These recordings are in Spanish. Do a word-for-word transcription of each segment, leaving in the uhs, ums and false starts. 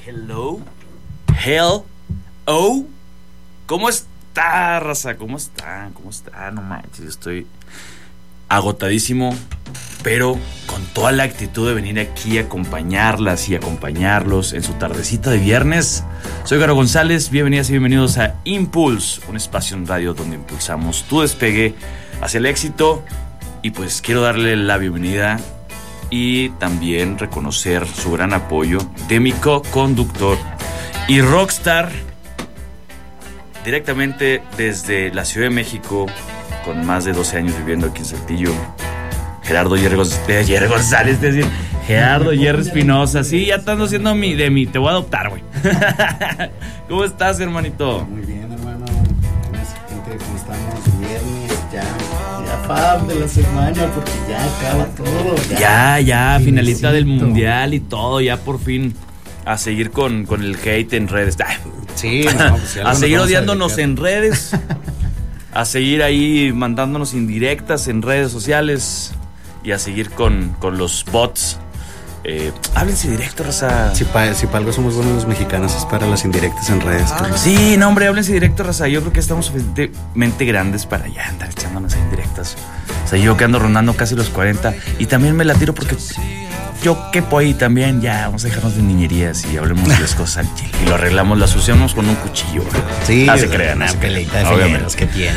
Hello, hell, oh, ¿cómo está, raza? ¿Cómo está? ¿Cómo está? No manches, estoy agotadísimo, pero con toda la actitud de venir aquí a acompañarlas y acompañarlos en su tardecita de viernes. Soy Garo González, bienvenidas y bienvenidos a Impulse, un espacio en radio donde impulsamos tu despegue hacia el éxito. Y pues quiero darle la bienvenida y también reconocer su gran apoyo de mi co-conductor y rockstar directamente desde la Ciudad de México, con más de doce años viviendo aquí en Saltillo, Gerardo Jerry González, Jerry González, te decía, Gerardo Jerry Espinosa. Sí, ya estando haciendo mi, de mí, te voy a adoptar, güey. ¿Cómo estás, hermanito? Muy bien, hermano. ¿Cómo estamos? Viernes, ya, ya fab de la semana, porque ya acaba todo. Ya, ya, ya finalista del mundial y todo, ya por fin a seguir con, con el hate en redes. Sí, no, pues a seguir odiándonos en redes, a seguir ahí mandándonos indirectas en redes sociales y a seguir con, con los bots. Eh, háblense directo, raza. Si para si pa algo somos buenos los mexicanos es para las indirectas en redes. Ah, sí, no, hombre, háblense directo, raza. Yo creo que estamos suficientemente grandes para ya andar echándonos indirectas. O sea, yo que ando rondando casi los cuarenta y también me la tiro porque yo quepo ahí también. Ya, vamos a dejarnos de niñerías y hablemos de las cosas al chile. Y lo arreglamos, la suciamos con un cuchillo. Sí, no se crean, una no se peleita de obviamente que tienen.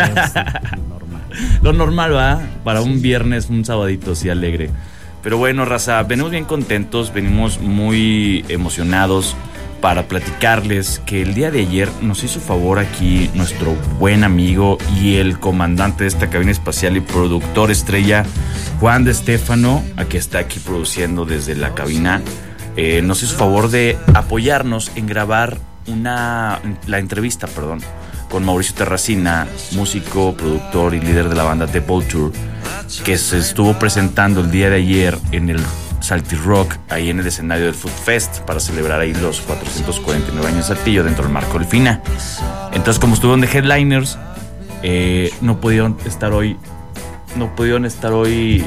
Normal. Lo normal, ¿va? Para un viernes, un sabadito así alegre. Pero bueno, raza, venimos bien contentos, venimos muy emocionados para platicarles que el día de ayer nos hizo favor aquí nuestro buen amigo y el comandante de esta cabina espacial y productor estrella, Juan de Stefano, a que está aquí produciendo desde la cabina, eh, nos hizo favor de apoyarnos en grabar una la entrevista, perdón, con Mauricio Terracina, músico, productor y líder de la banda The Vulture, que se estuvo presentando el día de ayer en el Salty Rock, ahí en el escenario del Food Fest, para celebrar ahí los cuatrocientos cuarenta y nueve años de Saltillo dentro del marco del FINA. Entonces, como estuvieron de headliners, eh, no pudieron estar hoy, no pudieron estar hoy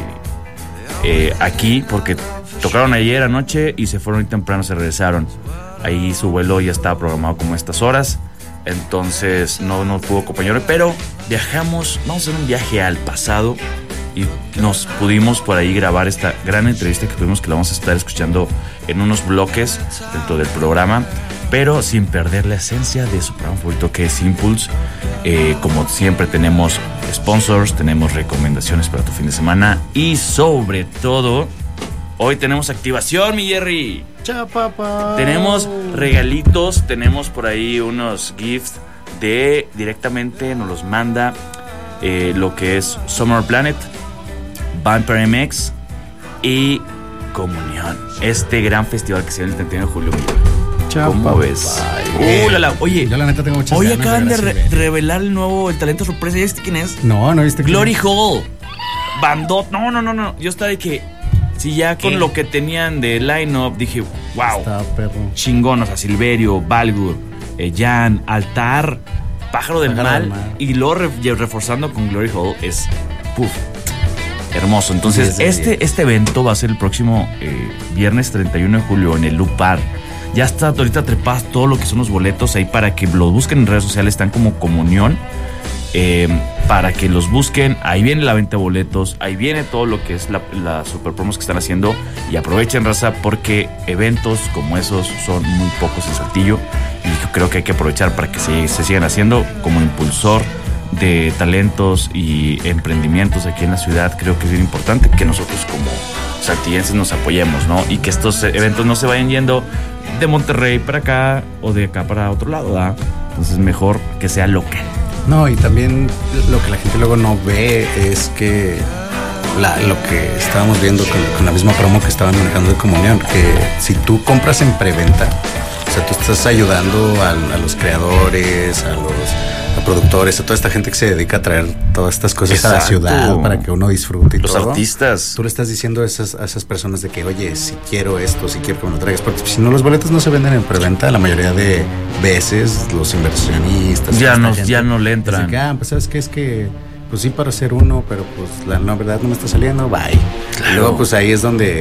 eh, aquí porque tocaron ayer anoche y se fueron muy temprano, se regresaron. Ahí su vuelo ya estaba programado como a estas horas. Entonces no nos pudo acompañar, pero viajamos, vamos a hacer un viaje al pasado y nos pudimos por ahí grabar esta gran entrevista que tuvimos, que la vamos a estar escuchando en unos bloques dentro del programa, pero sin perder la esencia de su programa favorito, que es Impulse. Eh, como siempre tenemos sponsors, tenemos recomendaciones para tu fin de semana y sobre todo hoy tenemos activación, mi Jerry. Chao, papá. Tenemos regalitos, tenemos por ahí unos gifts de directamente nos los manda eh, lo que es Summer Planet, Vampire M X y Comunión. Este gran festival que se ve el treinta y uno de julio. Chao, ¿Cómo papá. ves? Uh, la, la. Oye, yo la neta tengo muchas hoy ganas acaban de, de, re- revelar el nuevo, el talento sorpresa. ¿Ya viste quién es? No, no viste Glory quién? Hall. Bandot. No, no, no, no. Yo estaba de que si ya con ¿qué? Lo que tenían de line-up dije, wow, está perro. Chingón, o sea, Silverio, Balgur, eh, Jan, Altar, Pájaro del Pájaro Mal, del Mal, y luego re- reforzando con Glory Hall es puff, hermoso. Entonces, diez de este, este evento va a ser el próximo eh, viernes treinta y uno de julio en el Loop Bar. Ya está ahorita trepadas todo lo que son los boletos ahí para que los busquen en redes sociales, están como Comunión. Eh, para que los busquen, ahí viene la venta de boletos, ahí viene todo lo que es la, la super promos que están haciendo, y aprovechen, raza, porque eventos como esos son muy pocos en Saltillo y yo creo que hay que aprovechar para que se, se sigan haciendo. Como impulsor de talentos y emprendimientos aquí en la ciudad, creo que es bien importante que nosotros como saltillenses nos apoyemos, ¿no? Y que estos eventos no se vayan yendo de Monterrey para acá o de acá para otro lado, ¿verdad? Entonces mejor que sea local. No, y también lo que la gente luego no ve es que la, lo que estábamos viendo con, con la misma promo que estaban manejando de Comunión, que si tú compras en preventa, o sea, tú estás ayudando a, a los creadores, a los a productores, a toda esta gente que se dedica a traer todas estas cosas. Exacto. A la ciudad para que uno disfrute y los todo. Artistas. Tú le estás diciendo a esas, a esas personas de que, oye, si quiero esto, si quiero que me lo traigas, porque si no, los boletos no se venden en preventa. La mayoría de veces los inversionistas ya no, ya no le entran. Dicen que, ah, pues sabes qué es que pues sí para hacer uno, pero pues la, la verdad no me está saliendo, bye. Claro. Y luego pues ahí es donde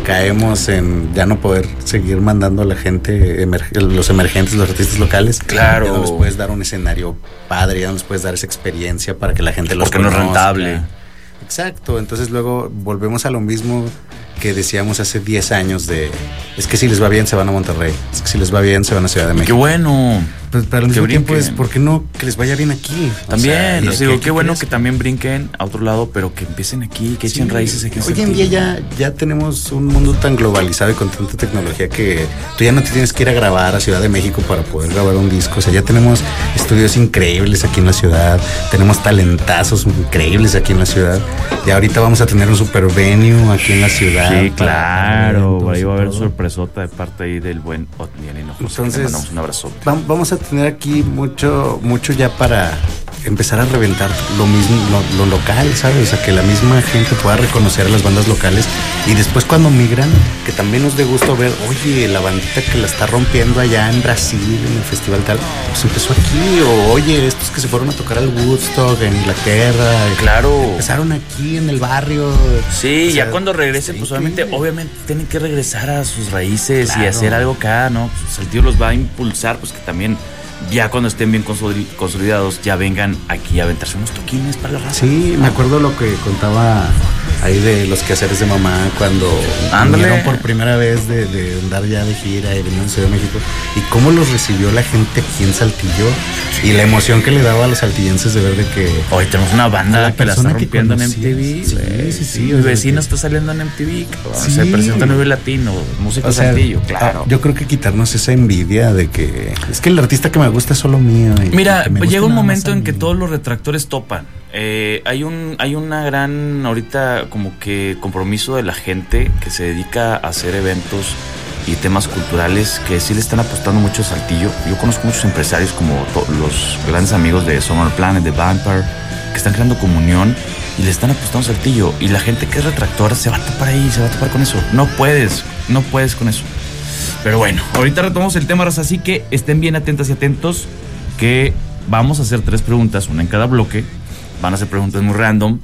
caemos en ya no poder seguir mandando a la gente, emer- los emergentes, los artistas locales. Claro. Ya no les puedes dar un escenario padre, ya no les puedes dar esa experiencia para que la gente los Porque no es conozca. rentable. Exacto, entonces luego volvemos a lo mismo que decíamos hace diez años de es que si les va bien se van a Monterrey, es que si les va bien se van a Ciudad de México. Qué bueno. Pues, pero al que mismo tiempo brinquen. es, ¿por qué no que les vaya bien aquí? O También, sea, y les aquí- digo, aquí qué bueno crezcan. que también brinquen a otro lado, pero que empiecen aquí, que echen Sí. raíces aquí. en Hoy en día Saltillo. ya, ya tenemos un mundo tan globalizado y con tanta tecnología que tú ya no te tienes que ir a grabar a Ciudad de México para poder grabar un disco. O sea, ya tenemos estudios increíbles aquí en la ciudad, tenemos talentazos increíbles aquí en la ciudad. Y ahorita vamos a tener un super venue aquí en la ciudad. Sí, para- claro. para Ahí va a haber eventos y todo. sorpresota de parte ahí del buen Otniel Hinojosa. que le Entonces, mandamos un abrazo. Va- Vamos a tener aquí mucho, mucho ya para empezar a reventar lo mismo, lo, lo local, ¿sabes? O sea, que la misma gente pueda reconocer a las bandas locales y después cuando migran, que también nos dé gusto ver, oye, la bandita que la está rompiendo allá en Brasil, en el festival tal, pues empezó aquí, o oye, estos que se fueron a tocar al Woodstock en Inglaterra, Claro. empezaron aquí en el barrio. Sí, O sea, ya cuando regresen, está pues obviamente, increíble. obviamente tienen que regresar a sus raíces y Claro. hacer algo acá, ¿no? Pues Saltillo los va a impulsar, pues que también ya cuando estén bien consoli- consolidados, ya vengan aquí a aventarse unos toquines para la raza. Sí, me acuerdo lo que contaba ahí de los quehaceres de mamá cuando Ándale. vinieron por primera vez de, de andar ya de gira y vinieron a Ciudad de México y cómo los recibió la gente aquí en Saltillo y la emoción que le daba a los saltillenses de ver de que Hoy tenemos una banda La que la está persona que rompiendo en M conocías. T V. Sí, güey. sí, sí, Mi o sea, vecino que- está saliendo en M T V, cabrón. Sí. Se presenta en Nuevo Latino, música o sea, Saltillo, claro. yo creo que quitarnos esa envidia de que es que el artista que me gusta es solo mío. y Mira, que me pues guste llega un nada más momento a en mí. que todos los retractores topan. Eh, hay un hay una gran ahorita como que compromiso de la gente que se dedica a hacer eventos y temas culturales que sí le están apostando mucho a Saltillo. Yo conozco muchos empresarios como to- los grandes amigos de Summer Planet, de Vampire, que están creando comunión y le están apostando a Saltillo. Y la gente que es retractora se va a topar ahí, se va a topar con eso. No puedes, no puedes con eso. Pero bueno, ahorita retomamos el tema, raza, así que estén bien atentas y atentos que vamos a hacer tres preguntas, una en cada bloque. Van a ser preguntas muy random.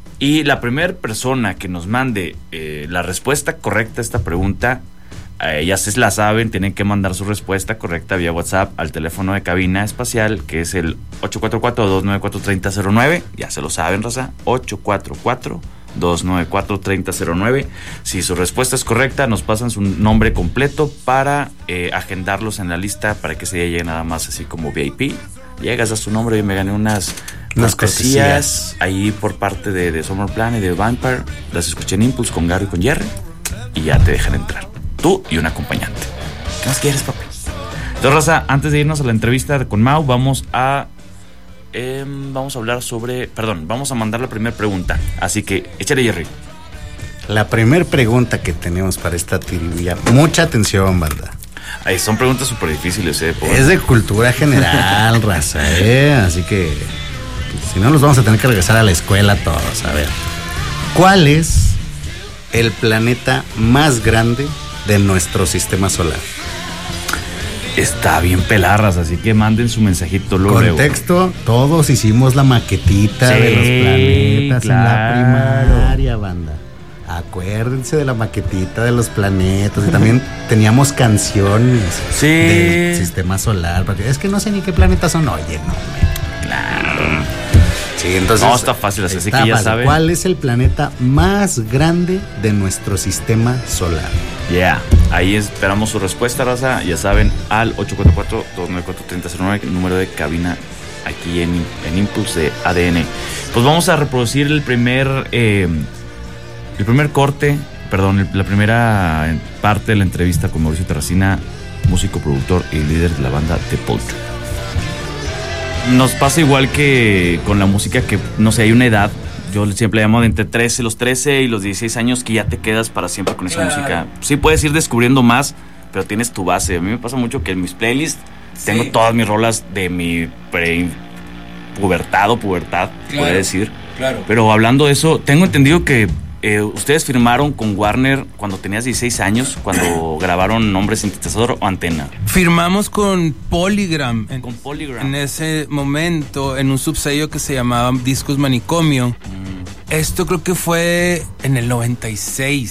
Y la primera persona que nos mande eh, la respuesta correcta a esta pregunta, eh, ya se la saben, tienen que mandar su respuesta correcta vía WhatsApp al teléfono de cabina espacial, que es el ocho cuatro cuatro, dos nueve cuatro, tres cero cero nueve. Ya se lo saben, raza. ocho cuatro cuatro, dos nueve cuatro, tres cero cero nueve. Si su respuesta es correcta, nos pasan su nombre completo para eh, agendarlos en la lista para que se llegue nada más así como V I P. Llegas a su nombre y me gané unas, Unas cortesías ahí por parte de, de Summer Plan y de Vampire. Las escuché en Impulse con Gary y con Jerry y ya te dejan entrar. Tú y un acompañante. ¿Qué más quieres, papi? Entonces, raza, antes de irnos a la entrevista con Mau, vamos a eh, vamos a hablar sobre, perdón, vamos a mandar la primera pregunta. Así que échale, Jerry. La primera pregunta que tenemos para esta trivia, mucha atención, banda. Ahí son preguntas súper difíciles, eh. Por... Es de cultura general, raza, ¿eh? Así que si no, nos vamos a tener que regresar a la escuela todos. A ver, ¿cuál es el planeta más grande de nuestro sistema solar? Está bien pelarras, así que manden su mensajito luego. Contexto, todos hicimos la maquetita Sí, de los planetas claro. en la primaria, banda. Acuérdense de la maquetita de los planetas. Y también teníamos canciones Sí. del sistema solar. Porque es que no sé ni qué planetas son. Oye, no. me- Claro. Sí, entonces. No, está fácil, así está que ya fácil. saben. ¿Cuál es el planeta más grande de nuestro sistema solar? Yeah, ahí esperamos su respuesta, raza. Ya saben, al ocho cuatro cuatro, dos nueve cuatro, tres cero cero nueve, número de cabina aquí en, en Impulse de A D N. Pues vamos a reproducir el primer eh, el primer corte, perdón, el- la primera parte de la entrevista con Mauricio Terracina, músico, productor y líder de la banda The Poultry. Nos pasa igual que con la música, que no sé, hay una edad. Yo siempre llamo de entre trece, los trece y los dieciséis años, que ya te quedas para siempre con esa Claro. música. Sí puedes ir descubriendo más, pero tienes tu base. A mí me pasa mucho que en mis playlists Sí. tengo todas mis rolas de mi pre pubertad o pubertad, Claro. puede decir. Claro. Pero hablando de eso, tengo entendido que eh, ustedes firmaron con Warner cuando tenías dieciséis años, cuando grabaron Nombre Sintetizador o Antena. Firmamos con Polygram en, Con Polygram. en ese momento, en un subsello que se llamaba Discos Manicomio. Mm. Esto creo que fue en el noventa y seis.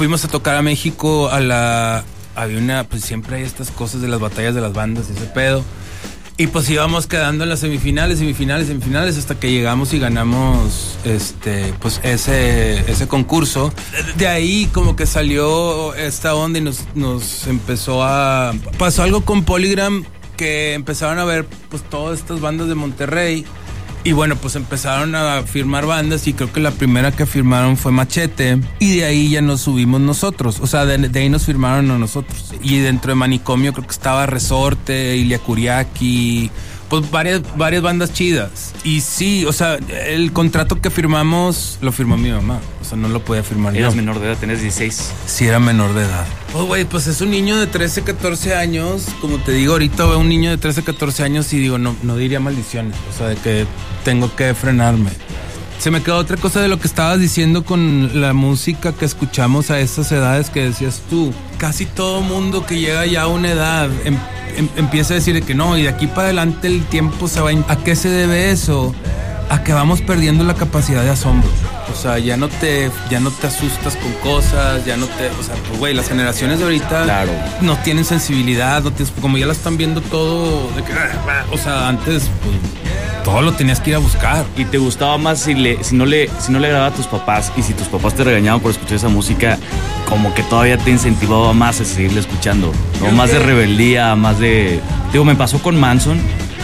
fuimos a tocar a México a la... Había una... Pues siempre hay estas cosas de las batallas de las bandas y ese pedo. Y pues íbamos quedando en las semifinales, semifinales, semifinales, hasta que llegamos y ganamos este, pues ese, ese concurso. De ahí como que salió esta onda y nos, nos empezó a... Pasó algo con Polygram, que empezaron a ver pues todas estas bandas de Monterrey. Y bueno, pues empezaron a firmar bandas y creo que la primera que firmaron fue Machete. Y de ahí ya nos subimos nosotros. O sea, de, de ahí nos firmaron a nosotros. Y dentro de Manicomio creo que estaba Resorte, Ilia Kuriaki, pues varias, varias bandas chidas. Y sí, o sea, el contrato que firmamos lo firmó mi mamá. O sea, no lo podía firmar yo. Eras menor de edad, tenías dieciséis. Sí, era menor de edad. Oh, güey, pues es un niño de trece, catorce años. Como te digo, ahorita veo un niño de trece, catorce años y digo, no, no diría maldiciones. O sea, de que tengo que frenarme. Se me quedó otra cosa de lo que estabas diciendo con la música que escuchamos a esas edades que decías tú. Casi todo mundo que llega ya a una edad em, em, empieza a decir que no, y de aquí para adelante el tiempo se va a... ¿A qué se debe eso? A que vamos perdiendo la capacidad de asombro. O sea, ya no te, ya no te asustas con cosas, ya no te... O sea, pues güey, las generaciones de ahorita claro. no tienen sensibilidad, no tienes, como ya la están viendo todo, de que, o sea, antes pues, todo lo tenías que ir a buscar. ¿Y te gustaba más si, le, si, no le, si no le agradaba a tus papás y si tus papás te regañaban por escuchar esa música, como que todavía te incentivaba más a seguirle escuchando? ¿No? Más que... de rebeldía, más de... Digo, me pasó con Manson,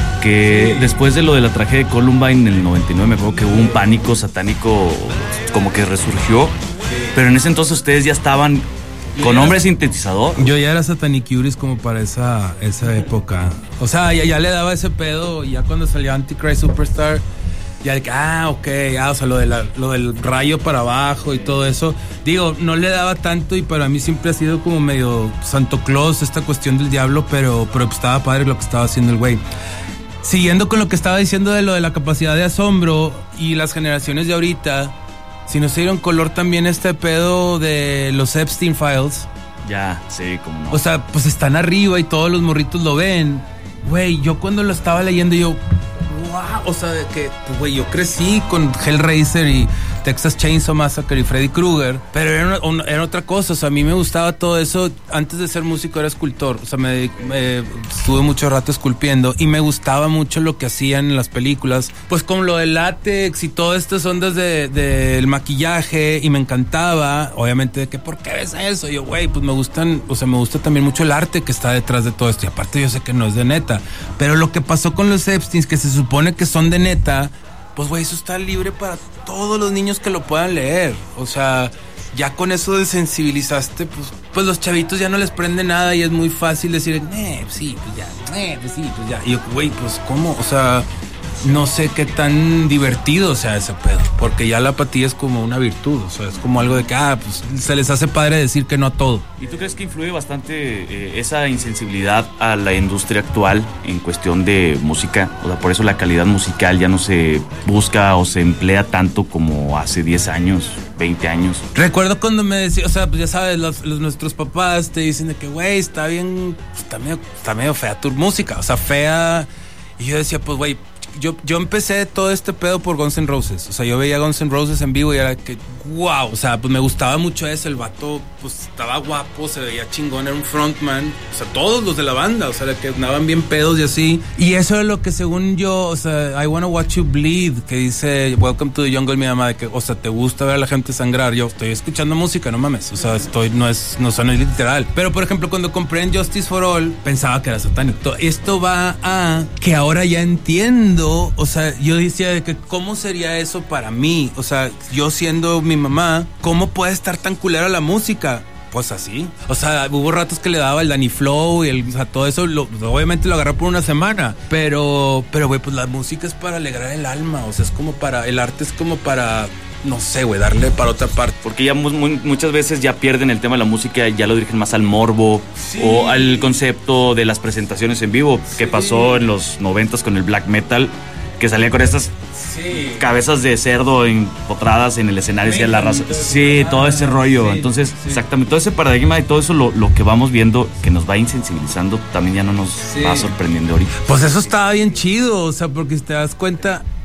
que sí. Después de lo de la tragedia de Columbine en el noventa y nueve, me acuerdo que hubo un pánico satánico como que resurgió, pero en ese entonces ustedes ya estaban con ya hombre sintetizador. Yo ya era Satanic Curies como para esa, esa época. O sea, ya, ya le daba ese pedo, y ya cuando salió Antichrist Superstar, ya de que, ah, ok, ah, o sea, lo, de la, lo del rayo para abajo y todo eso. Digo, no le daba tanto, y para mí siempre ha sido como medio Santo Claus esta cuestión del diablo, pero, pero estaba padre lo que estaba haciendo el güey. Siguiendo con lo que estaba diciendo de lo de la capacidad de asombro y las generaciones de ahorita, si nos dieron color también este pedo de los Epstein Files. Ya, sí, como no. O sea, pues están arriba y todos los morritos lo ven. Güey, yo cuando lo estaba leyendo, yo, wow, o sea, de que, pues, güey, yo crecí con Hellraiser y Texas Chainsaw Massacre y Freddy Krueger, pero era, una, era otra cosa. O sea, a mí me gustaba todo eso. Antes de ser músico era escultor. O sea, me, me estuve mucho rato esculpiendo y me gustaba mucho lo que hacían en las películas, pues con lo del látex y todas estas ondas del de, de maquillaje, y me encantaba, obviamente, de que, ¿por qué ves eso? Y yo, güey, pues me gustan, o sea, me gusta también mucho el arte que está detrás de todo esto, y aparte yo sé que no es de neta, pero lo que pasó con los Epsteins, que se supone que son de neta, pues güey, eso está libre para todos los niños que lo puedan leer. O sea, ya con eso de sensibilizaste, pues, pues los chavitos ya no les prende nada y es muy fácil decir, eh, sí, pues ya, eh, pues sí, pues ya. Y yo, güey, pues ¿cómo? O sea, no sé qué tan divertido sea ese pedo, porque ya la apatía es como una virtud. O sea, es como algo de que, ah, pues se les hace padre decir que no a todo. ¿Y tú crees que influye bastante eh, esa insensibilidad a la industria actual en cuestión de música? O sea, por eso la calidad musical ya no se busca o se emplea tanto como hace diez años, veinte años. Recuerdo cuando me decía, o sea, pues ya sabes, los, los nuestros papás te dicen de que, güey, está bien, está medio, está medio fea tu música, o sea, fea. Y yo decía, pues, güey, Yo, yo empecé todo este pedo por Guns N' Roses. O sea, yo veía Guns N' Roses en vivo y era que, wow, o sea, pues me gustaba mucho eso. El vato, pues estaba guapo, se veía chingón, era un frontman. O sea, todos los de la banda, o sea, que andaban bien pedos y así. Y eso es lo que según yo, o sea, I Wanna Watch You Bleed, que dice Welcome to the Jungle, mi mamá, de que, o sea, te gusta ver a la gente sangrar. Yo estoy escuchando música, no mames. O sea, estoy, no es, no, o sea, no es literal. Pero, por ejemplo, cuando compré en Justice for All, pensaba que era satánico. Esto va a que ahora ya entiendo. O sea, yo decía de que cómo sería eso para mí. O sea, yo siendo mi mamá, ¿cómo puede estar tan culera la música? Pues así. O sea, hubo ratos que le daba el Danny Flow y el, o sea, todo eso, lo, obviamente lo agarré por una semana. Pero, pero, güey, pues la música es para alegrar el alma. O sea, es como para, el arte es como para, no sé, güey, darle para otra parte. Porque ya muy, muy, muchas veces ya pierden el tema de la música, ya lo dirigen más al morbo, sí, o al concepto de las presentaciones en vivo, sí, que pasó en los noventas con el black metal, que salía con estas sí. cabezas de cerdo empotradas en el escenario, sí, la raza. Sí, todo ese rollo. Sí, Entonces, sí. exactamente, todo ese paradigma y todo eso lo, lo que vamos viendo, que nos va insensibilizando, también ya no nos sí. va sorprendiendo ahorita. Pues eso estaba bien chido, o sea, porque si te das cuenta,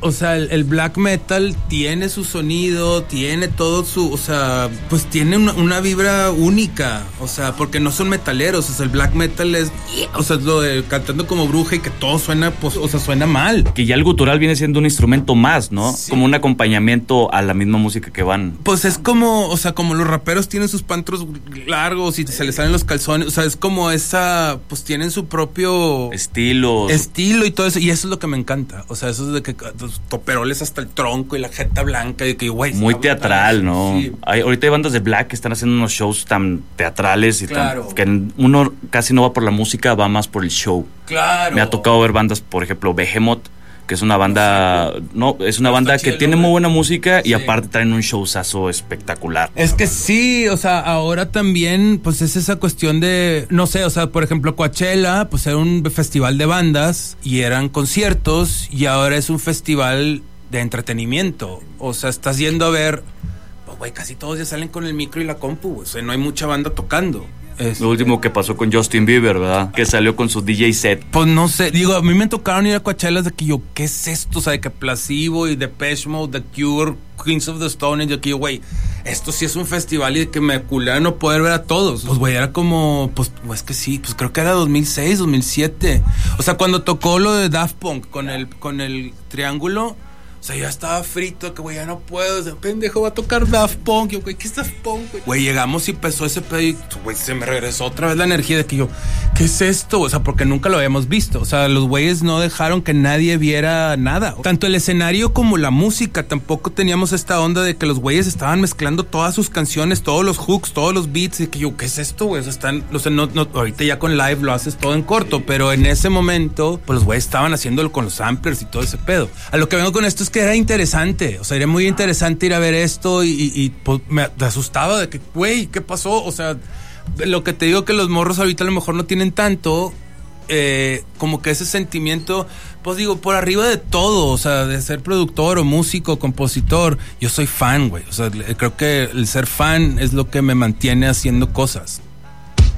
o sea, el, el black metal tiene su sonido, tiene todo su, o sea, pues tiene una, una vibra única, o sea, porque no son metaleros, o sea, el black metal es, o sea, es lo de cantando como bruja y que todo suena, pues, o sea, suena mal. Que ya el gutural viene siendo un instrumento más, ¿no? Sí. Como un acompañamiento a la misma música que van. Pues es como, o sea, como los raperos tienen sus pantros largos y se les salen los calzones, o sea, es como esa, pues tienen su propio Estilos. estilo y todo eso, y eso es lo que me encanta, o sea, eso es de que los toperoles hasta el tronco y la jeta blanca y que, güey, muy teatral, brutal, ¿no? Sí. Hay, ahorita hay bandas de black que están haciendo unos shows tan teatrales y claro. tan, que uno casi no va por la música, va más por el show. Claro. Me ha tocado ver bandas, por ejemplo, Behemoth, que es una banda, no, es una banda que tiene muy buena música y sí. aparte traen un showzazo espectacular. Es que sí, o sea, ahora también, pues es esa cuestión de, no sé, o sea, por ejemplo, Coachella, pues era un festival de bandas y eran conciertos y ahora es un festival de entretenimiento. O sea, estás yendo a ver, pues güey, casi todos ya salen con el micro y la compu, o sea, no hay mucha banda tocando. Este... Lo último que pasó con Justin Bieber, ¿verdad? Que salió con su D J set. Pues no sé, digo, a mí me tocaron ir a Coachella de que yo, ¿qué es esto? O sea, de que Placebo y Depeche Mode, The Cure, Queens of the Stone Age, de que yo, güey, esto sí es un festival y de que me culea no poder ver a todos. Pues güey, era como, pues, es que sí, pues creo que era dos mil seis, dos mil siete. O sea, cuando tocó lo de Daft Punk con el, con el triángulo, o sea, ya estaba frito, que güey, ya no puedo, ese pendejo va a tocar Daft Punk. Yo, güey, ¿qué es Daft Punk, güey? Güey, llegamos y empezó ese pedo y, güey, se me regresó otra vez la energía de que yo, ¿qué es esto? O sea, porque nunca lo habíamos visto. O sea, los güeyes no dejaron que nadie viera nada. Tanto el escenario como la música, tampoco teníamos esta onda de que los güeyes estaban mezclando todas sus canciones, todos los hooks, todos los beats, y que yo, ¿qué es esto, güey? O sea, están, o sea, no, no, ahorita ya con live lo haces todo en corto, pero en ese momento, pues los güeyes estaban haciéndolo con los samplers y todo ese pedo. A lo que vengo con esto es que era interesante, o sea, era muy interesante ir a ver esto y, y, y pues, me asustaba de que, güey, ¿qué pasó? O sea, lo que te digo que los morros ahorita a lo mejor no tienen tanto, eh, como que ese sentimiento, pues digo, por arriba de todo, o sea, de ser productor o músico, compositor, yo soy fan, güey, o sea, creo que el ser fan es lo que me mantiene haciendo cosas.